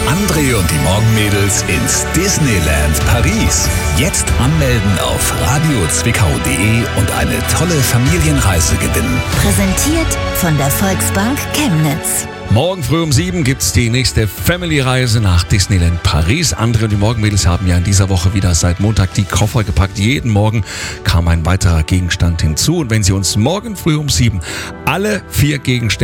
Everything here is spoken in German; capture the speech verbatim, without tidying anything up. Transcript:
André und die Morgenmädels ins Disneyland Paris. Jetzt anmelden auf radio zwickau punkt de und eine tolle Familienreise gewinnen. Präsentiert von der Volksbank Chemnitz. Morgen früh um sieben gibt's die nächste Family-Reise nach Disneyland Paris. André und die Morgenmädels haben ja in dieser Woche wieder seit Montag die Koffer gepackt. Jeden Morgen kam ein weiterer Gegenstand hinzu. Und wenn Sie uns morgen früh um sieben alle vier Gegenstände